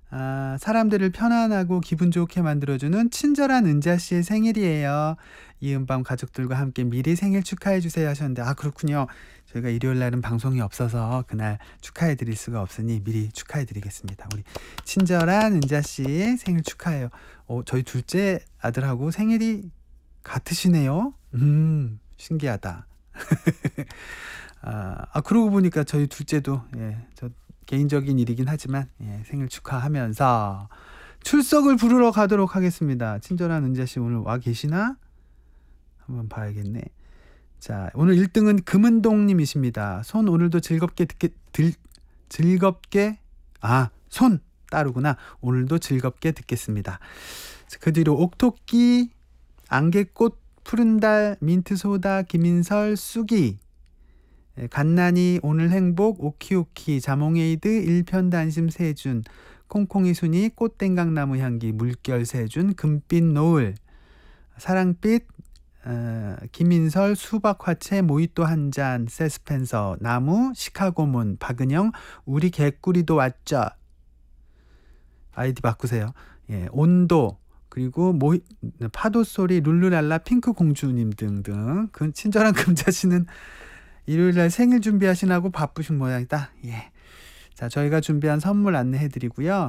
사람들을 편안하고 기분 좋게 만들어주는 친절한 은자 씨의 생일이에요. 이은밤 가족들과 함께 미리 생일 축하해 주세요 하셨는데, 그렇군요. 저희가 일요일 날은 방송이 없어서 그날 축하해 드릴 수가 없으니 미리 축하해 드리겠습니다. 우리 친절한 은자 씨 생일 축하해요. 저희 둘째 아들하고 생일이 같으시네요. 신기하다. 그러고 보니까 저희 둘째도, 저 개인적인 일이긴 하지만, 생일 축하하면서 출석을 부르러 가도록 하겠습니다. 친절한 은자 씨 오늘 와 계시나? 한번 봐야겠네. 자, 오늘 1등은 금은동 님이십니다. 손 오늘도 즐겁게 손 따르구나. 오늘도 즐겁게 듣겠습니다. 그 뒤로 옥토끼, 안개꽃, 푸른달, 민트소다, 김인설, 쑥이, 갓난이, 오늘 행복, 오키오키, 자몽에이드, 일편단심 세준, 콩콩이 순이, 꽃땡강나무 향기, 물결 세준, 금빛 노을, 사랑빛, 김인설, 수박화채, 모히또 한잔, 세스펜서, 나무, 시카고문, 박은영, 우리 개꾸리도 왔죠. 아이디 바꾸세요. 온도, 그리고 파도소리, 룰루랄라, 핑크공주님 등등. 그 친절한 금자씨는 일요일날 생일 준비하시느라고 바쁘신 모양이다. 자, 저희가 준비한 선물 안내해드리고요.